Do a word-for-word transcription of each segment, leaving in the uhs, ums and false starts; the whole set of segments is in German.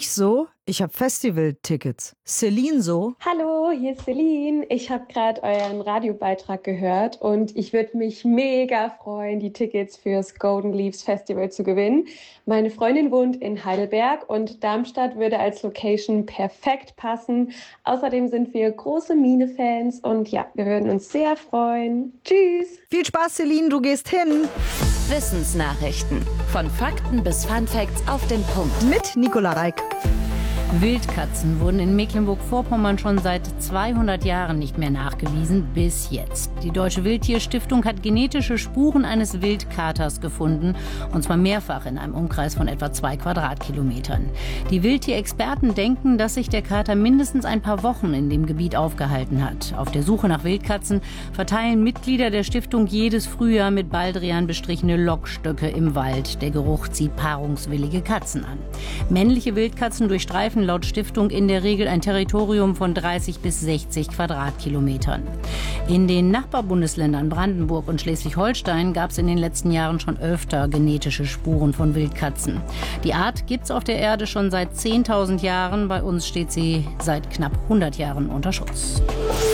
Ich so, ich habe Festival-Tickets. Celine so. Hallo, hier ist Celine. Ich habe gerade euren Radiobeitrag gehört und ich würde mich mega freuen, die Tickets fürs Golden Leaves Festival zu gewinnen. Meine Freundin wohnt in Heidelberg und Darmstadt würde als Location perfekt passen. Außerdem sind wir große Mine-Fans und ja, wir würden uns sehr freuen. Tschüss! Viel Spaß, Celine, du gehst hin. Wissensnachrichten. Von Fakten bis Funfacts auf den Punkt. Mit Nicola Reik. Wildkatzen wurden in Mecklenburg-Vorpommern schon seit zweihundert Jahren nicht mehr nachgewiesen, bis jetzt. Die Deutsche Wildtierstiftung hat genetische Spuren eines Wildkaters gefunden, und zwar mehrfach in einem Umkreis von etwa zwei Quadratkilometern. Die Wildtierexperten denken, dass sich der Kater mindestens ein paar Wochen in dem Gebiet aufgehalten hat. Auf der Suche nach Wildkatzen verteilen Mitglieder der Stiftung jedes Frühjahr mit Baldrian bestrichene Lockstöcke im Wald. Der Geruch zieht paarungswillige Katzen an. Männliche Wildkatzen durchstreifen laut Stiftung in der Regel ein Territorium von dreißig bis sechzig Quadratkilometern. In den Nachbarbundesländern Brandenburg und Schleswig-Holstein gab es in den letzten Jahren schon öfter genetische Spuren von Wildkatzen. Die Art gibt es auf der Erde schon seit zehntausend Jahren. Bei uns steht sie seit knapp hundert Jahren unter Schutz.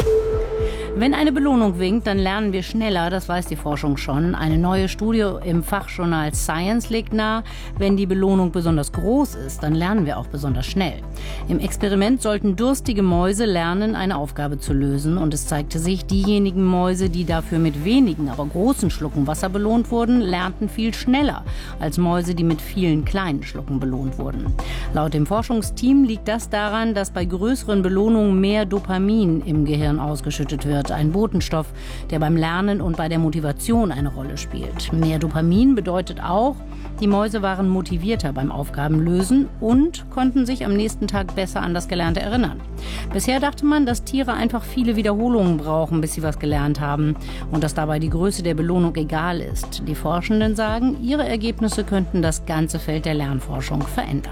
Wenn eine Belohnung winkt, dann lernen wir schneller, das weiß die Forschung schon. Eine neue Studie im Fachjournal Science legt nahe, wenn die Belohnung besonders groß ist, dann lernen wir auch besonders schnell. Im Experiment sollten durstige Mäuse lernen, eine Aufgabe zu lösen. Und es zeigte sich, diejenigen Mäuse, die dafür mit wenigen, aber großen Schlucken Wasser belohnt wurden, lernten viel schneller als Mäuse, die mit vielen kleinen Schlucken belohnt wurden. Laut dem Forschungsteam liegt das daran, dass bei größeren Belohnungen mehr Dopamin im Gehirn ausgeschüttet wird. Ein Botenstoff, der beim Lernen und bei der Motivation eine Rolle spielt. Mehr Dopamin bedeutet auch, die Mäuse waren motivierter beim Aufgabenlösen und konnten sich am nächsten Tag besser an das Gelernte erinnern. Bisher dachte man, dass Tiere einfach viele Wiederholungen brauchen, bis sie was gelernt haben und dass dabei die Größe der Belohnung egal ist. Die Forschenden sagen, ihre Ergebnisse könnten das ganze Feld der Lernforschung verändern.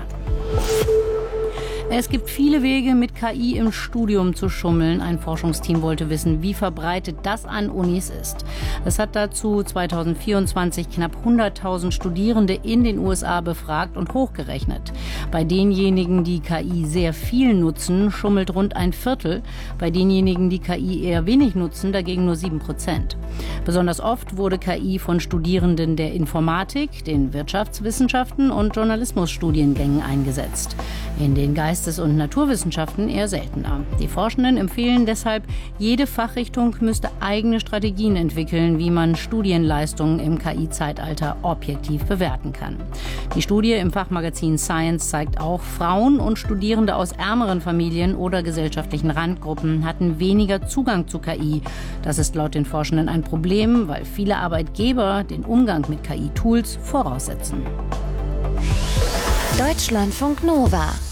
Es gibt viele Wege, mit K I im Studium zu schummeln. Ein Forschungsteam wollte wissen, wie verbreitet das an Unis ist. Es hat dazu zweitausendvierundzwanzig knapp hunderttausend Studierende in den U S A befragt und hochgerechnet. Bei denjenigen, die K I sehr viel nutzen, schummelt rund ein Viertel. Bei denjenigen, die K I eher wenig nutzen, dagegen nur sieben Prozent. Besonders oft wurde K I von Studierenden der Informatik, den Wirtschaftswissenschaften und Journalismusstudiengängen eingesetzt. In den Geistes- und Naturwissenschaften eher seltener. Die Forschenden empfehlen deshalb, jede Fachrichtung müsste eigene Strategien entwickeln, wie man Studienleistungen im K I-Zeitalter objektiv bewerten kann. Die Studie im Fachmagazin Science zeigt auch, Frauen und Studierende aus ärmeren Familien oder gesellschaftlichen Randgruppen hatten weniger Zugang zu K I. Das ist laut den Forschenden ein Problem, weil viele Arbeitgeber den Umgang mit K I-Tools voraussetzen. Deutschlandfunk Nova